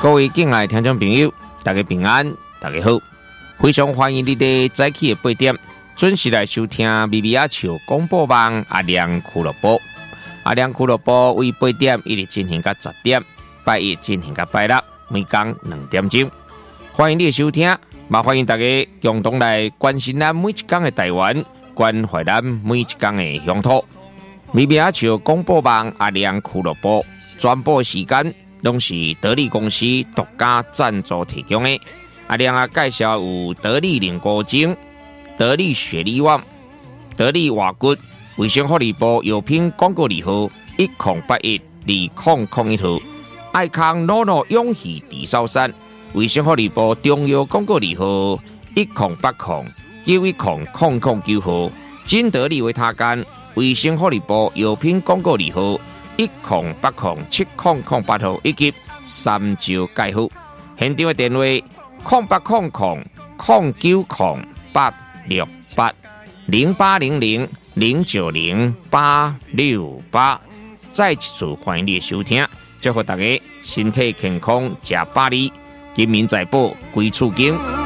各位敬爱听众朋友，大家平安，大家好，非常欢迎你在早起的8点准时来收听咪咪仔笑广播网阿亮俱乐部。阿亮俱乐部为8点一直进行到10点，拜一进行到拜六，每天2点钟。欢迎你的收听，也欢迎大家共同来关心咱每一天的台湾，关怀咱每一天的乡土。咪咪仔笑广播网阿亮俱乐部全部时间拢是得力公司独家赞助提供的。阿亮啊，介绍有得力凝固精、得力雪力旺、得力瓦骨、卫生福利部药品广告字号10812001号，爱康诺诺永续地烧山，卫生福利部中药广告字号1080910009号，金得力维他干，卫生福利部药品广告字号10807008号，以及三招介护。现场的电话0800-090-868，再一次欢迎你的收听，祝福大家身体健康，吃百里，金民财宝归厝经。